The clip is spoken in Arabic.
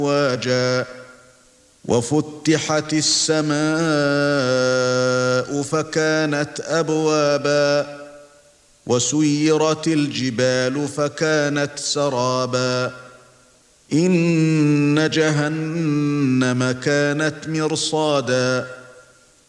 أفواجا وفتحت السماء فكانت أبوابا وسيرت الجبال فكانت سرابا إن جهنم كانت مرصادا